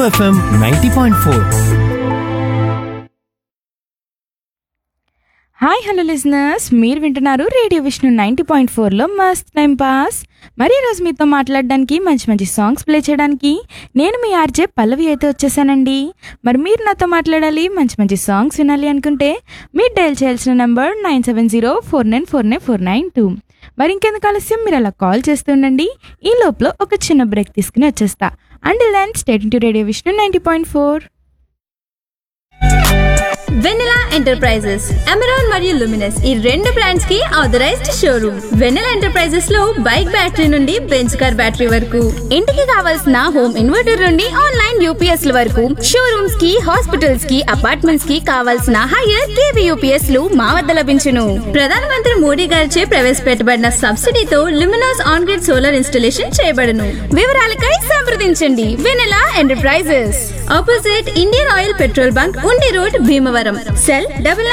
FM 90.4. Hi hello listeners, మీరు వింటున్నారు radio Vishnu 90.4లో మస్త్ టైం పాస్. మరి ఈరోజు మీతో మాట్లాడడానికి మంచి మంచి సాంగ్స్ ప్లే చేయడానికి నేను మీ ఆర్జే పల్లవి అయితే వచ్చేసానండి. మరి మీరు నాతో మాట్లాడాలి, మంచి మంచి సాంగ్స్ వినాలి అనుకుంటే మీరు డయల్ చేయాల్సిన నెంబర్ 9704949492. మరి ఇంకెందుకు ఆలస్యం, మీరు అలా కాల్ చేస్తూ ఉండండి. ఈ లోపల ఒక చిన్న బ్రేక్ తీసుకుని వచ్చేస్తా. Until then stay tuned to radio Vishnu 90.4. Vanilla enterprises, Amaron మరియు లుమినస్ ఈ రెండు బ్రాండ్స్ కి ఆథరైజ్డ్ షోరూమ్. వెన్నెలా ఎంటర్ప్రైజెస్ లో బైక్ బ్యాటరీ నుండి బెంచ్ కార్ బ్యాటరీ వరకు, ఇంటికి కావాల్సిన హోమ్ ఇన్వర్టర్ నుండి ఆన్లైన్ యూపీఎస్ ల వరకు, షోరూమ్స్ కి, హాస్పిటల్స్ కి, అపార్ట్మెంట్స్ కి కావాల్సిన హైయర్ కేవీ యూపీఎస్ లు మా వద్ద లభించును. ప్రధానమంత్రి మోడీ గారిచే ప్రవేశపెట్టబడిన సబ్సిడీతో Luminous on grid solar installation చేయబడును. వివరాలకై సంప్రదించండి వెన్నెలా enterprises, opposite Indian oil petrol bunk, ఉండి రోడ్, భీమవరం. సెల్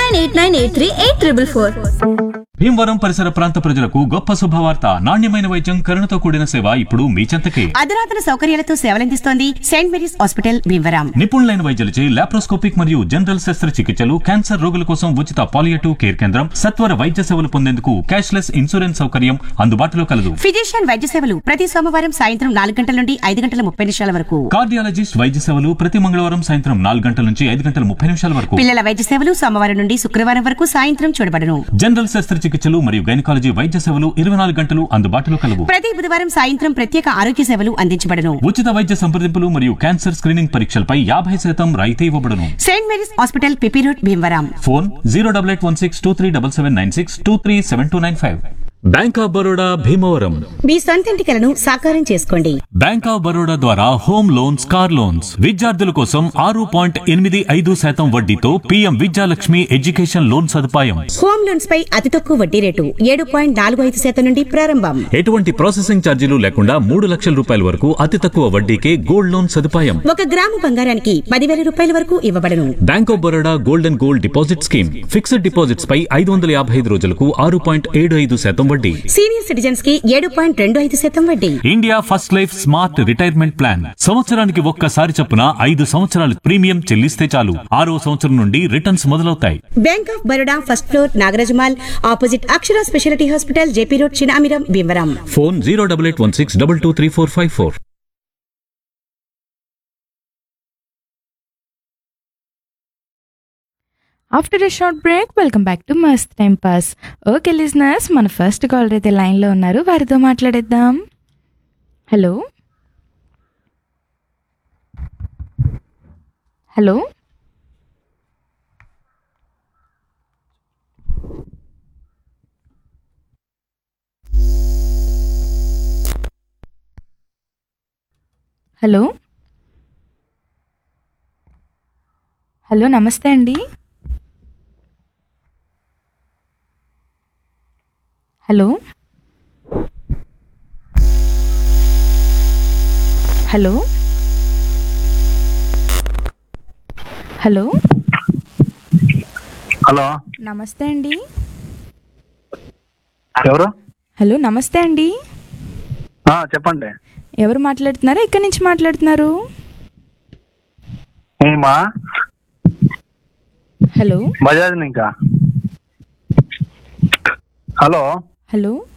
9989834444. భీమవరం పరిసర ప్రాంత ప్రజలకు గొప్ప శుభవార్త. నాణ్యమైన వైద్యం, కరుణతో కూడిన సేవ ఇప్పుడు మీ చెంతకే. అధునాతన సౌకర్యాలతో సేవలందిస్తోంది సెయింట్ మేరీస్ హాస్పిటల్ భీమవరం. నిపుణులైన వైద్యులచే లాప్రోస్కోపిక్ మరియు జనరల్ శస్త్రచికిత్సలు, క్యాన్సర్ రోగుల కోసం ఉచిత పాలియేటివ్ కేర్ కేంద్రం, సత్వర వైద్య సేవలు పొందేందుకు క్యాష్లెస్ ఇన్సూరెన్స్ సౌకర్యం అందుబాటులో కలదు. ఫిజిషియన్ వైద్య సేవలు ప్రతి సోమవారం సాయంత్రం 4 గంటల నుండి 5 గంటల 30 నిమిషాల వరకు. కార్డియాలజిస్ట్ వైద్య సేవలు ప్రతి మంగళవారం సాయంత్రం 4 గంటల నుంచి 5 గంటల 30 నిమిషాల వరకు. పిల్లల వైద్య సేవలు సోమవారం నుండి శుక్రవారం వరకు సాయంత్రం చూడబడును. జనరల్ శస్త్రచికిత్సలు మరియు గైనకాలజీ వైద్య సేవలు 24 గంటలు అందుబాటులో కలవు. ప్రతి బుధవారం సాయంత్రం ప్రత్యేక ఆరోగ్య సేవలు అందించబడును. ఉచిత వైద్య సంప్రదింపులు మరియు క్యాన్సర్ స్క్రీనింగ్ పరీక్షలపై 50% రాయితీ ఇవ్వబడును. Saint Mary's hospital PP road Bhimavaram. Phone 08816237796 237295. Bank of Baroda Bhimavaram. మీ సొంత ఇంటి కలను సాకారం చేసుకోండి. బ్యాంక్ ఆఫ్ బరోడా ద్వారా హోమ్ లోన్స్, కార్ లోన్స్, విద్యార్థుల కోసం 6.85% వడ్డీతో పీఎం విద్యాలక్ష్మి ఎడ్యుకేషన్ లోన్ సదుపాయం. హోమ్ లోన్స్ పై అతి తక్కువ వడ్డీ రేటు 7.45% నుండి ప్రారంభం. ఎటువంటి ప్రాసెసింగ్ ఛార్జీలు లేకుండా 3 లక్షల రూపాయల వరకు అతి తక్కువ వడ్డీకే గోల్డ్ లోన్ సదుపాయం. 1 గ్రాము బంగారానికి 10,000 రూపాయల వరకు ఇవ్వబడును. Bank of Baroda gold and gold deposit scheme. Fixed deposits పై 555 రోజులకు 6.75% వడ్డీ. సీనియర్ సిటిజన్స్ కి 7.25% వడ్డీ. India first life smart retirement plan. సంవత్సరానికి ఒక్కసారి చొప్పున 5 సంవత్సరాలు ప్రీమియం చెల్లిస్తే చాలు. 6వ సంవత్సరం నుండి రిటర్న్స్ మొదలవుతాయి. Bank of Baroda first floor Nagaraja Mall, opposite Akshara speciality hospital, JP road, Chinamiram, Bhimavaram. Phone 08816223454. After a short break, welcome back to మస్త్ టైం పాస్. ఓకే లిజనర్స్, మన ఫస్ట్ కాలర్ అయితే లైన్లో ఉన్నారు, వారితో మాట్లాడేద్దాం. హలో హలో హలో హలో నమస్తే అండి. హలో హలో హలో హలో, నమస్తే అండి. ఎవరు? హలో నమస్తే అండి, చెప్పండి. ఎవరు మాట్లాడుతున్నారా? ఎక్కడి నుంచి మాట్లాడుతున్నారు? ఏమా హలో బజాజ్ ఇంకా. Hello hello